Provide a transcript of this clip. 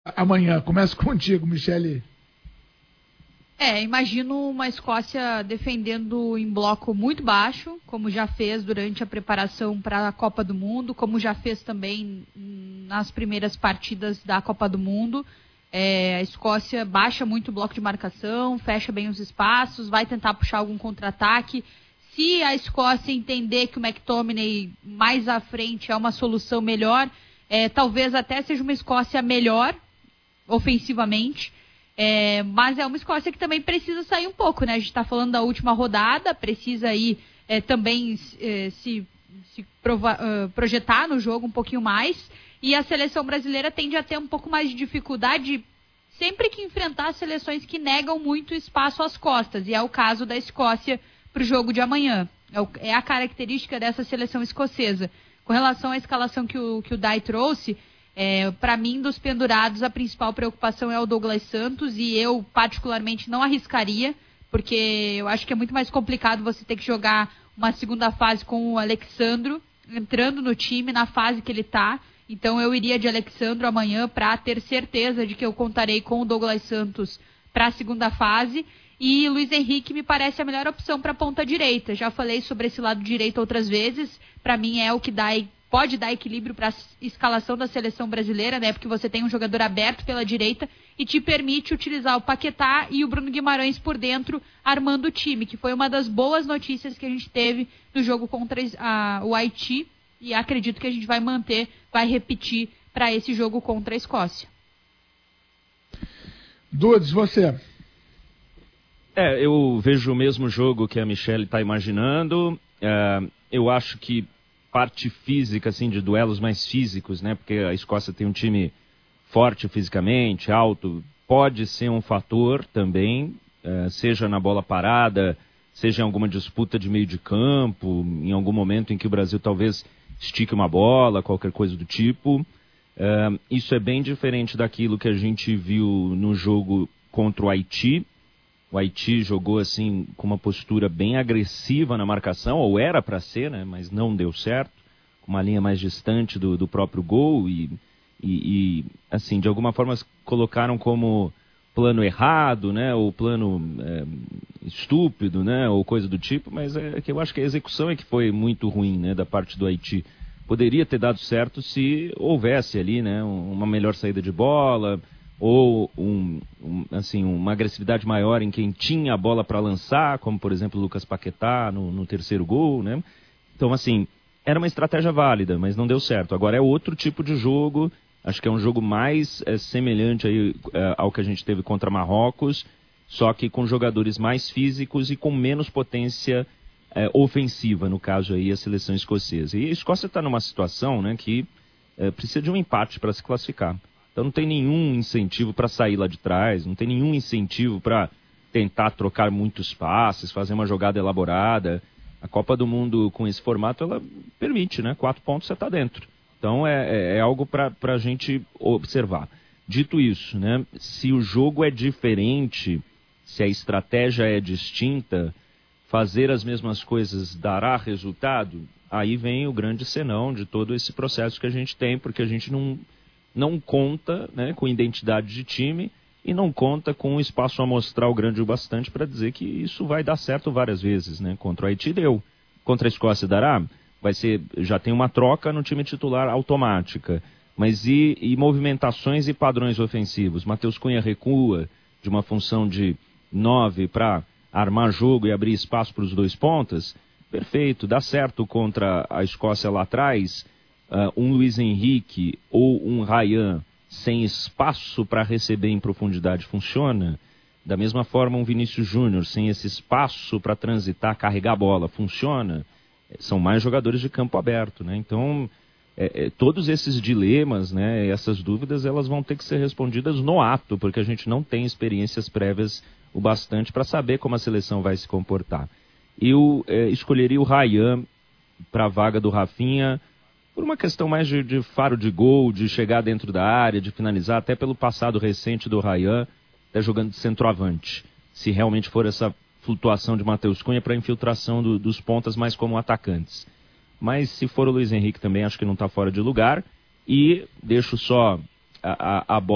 amanhã? Começo contigo, Michele. Imagino uma Escócia defendendo em bloco muito baixo, como já fez durante a preparação para a Copa do Mundo, como já fez também nas primeiras partidas da Copa do Mundo. A Escócia baixa muito o bloco de marcação, fecha bem os espaços, vai tentar puxar algum contra-ataque. Se a Escócia entender que o McTominay mais à frente é uma solução melhor, talvez até seja uma Escócia melhor ofensivamente. Mas é uma Escócia que também precisa sair um pouco, né? A gente está falando da última rodada, precisa aí também se projetar no jogo um pouquinho mais. E a seleção brasileira tende a ter um pouco mais de dificuldade sempre que enfrentar seleções que negam muito espaço às costas. E é o caso da Escócia para o jogo de amanhã. É a característica dessa seleção escocesa. Com relação à escalação que o Dai trouxe, para mim, dos pendurados, a principal preocupação é o Douglas Santos, e eu, particularmente, não arriscaria, porque eu acho que é muito mais complicado você ter que jogar uma segunda fase com o Alexandro, entrando no time, na fase que ele está. Então, eu iria de Alexandro amanhã para ter certeza de que eu contarei com o Douglas Santos para a segunda fase. E Luiz Henrique me parece a melhor opção para a ponta direita. Já falei sobre esse lado direito outras vezes. Para mim, é o que pode dar equilíbrio para a escalação da seleção brasileira, né? Porque você tem um jogador aberto pela direita e te permite utilizar o Paquetá e o Bruno Guimarães por dentro, armando o time, que foi uma das boas notícias que a gente teve no jogo contra o Haiti, e acredito que a gente vai repetir para esse jogo contra a Escócia. Dudes, você? Eu vejo o mesmo jogo que a Michele está imaginando. Eu acho que parte física, assim, de duelos mais físicos, né? Porque a Escócia tem um time forte fisicamente, alto, pode ser um fator também, seja na bola parada, seja em alguma disputa de meio de campo, em algum momento em que o Brasil talvez estique uma bola, qualquer coisa do tipo. Isso é bem diferente daquilo que a gente viu no jogo contra o Haiti. O Haiti jogou assim com uma postura bem agressiva na marcação, ou era para ser, né, mas não deu certo, com uma linha mais distante do próprio gol e assim, de alguma forma colocaram como plano errado, né, ou plano estúpido, né, ou coisa do tipo, mas é que eu acho que a execução é que foi muito ruim, né, da parte do Haiti. Poderia ter dado certo se houvesse ali, né, uma melhor saída de bola, ou uma agressividade maior em quem tinha a bola para lançar, como por exemplo o Lucas Paquetá no terceiro gol, né? Então, assim, era uma estratégia válida, mas não deu certo. Agora é outro tipo de jogo, acho que é um jogo mais semelhante aí, ao que a gente teve contra Marrocos, só que com jogadores mais físicos e com menos potência ofensiva, no caso aí a seleção escocesa. E a Escócia está numa situação, né, que precisa de um empate para se classificar. Então não tem nenhum incentivo para sair lá de trás, não tem nenhum incentivo para tentar trocar muitos passes, fazer uma jogada elaborada. A Copa do Mundo com esse formato, ela permite, né? 4 pontos você está dentro. Então é algo para a gente observar. Dito isso, né? Se o jogo é diferente, se a estratégia é distinta, fazer as mesmas coisas dará resultado? Aí vem o grande senão de todo esse processo que a gente tem, porque a gente não conta, né, com identidade de time e não conta com um espaço amostral grande o bastante para dizer que isso vai dar certo várias vezes, né? Contra o Haiti deu, contra a Escócia dará, já tem uma troca no time titular automática, mas e movimentações e padrões ofensivos? Matheus Cunha recua de uma função de 9 para armar jogo e abrir espaço para os dois pontas? Perfeito, dá certo contra a Escócia lá atrás. Um Luiz Henrique ou um Ryan sem espaço para receber em profundidade funciona? Da mesma forma, um Vinícius Júnior sem esse espaço para transitar, carregar a bola, funciona? São mais jogadores de campo aberto, né? Então, todos esses dilemas, né, essas dúvidas, elas vão ter que ser respondidas no ato, porque a gente não tem experiências prévias o bastante para saber como a seleção vai se comportar. Eu escolheria o Ryan para a vaga do Rafinha, por uma questão mais de faro de gol, de chegar dentro da área, de finalizar, até pelo passado recente do Ryan, até jogando de centroavante. Se realmente for essa flutuação de Matheus Cunha para infiltração dos pontas mais como atacantes. Mas se for o Luiz Henrique também, acho que não está fora de lugar. E deixo só a bola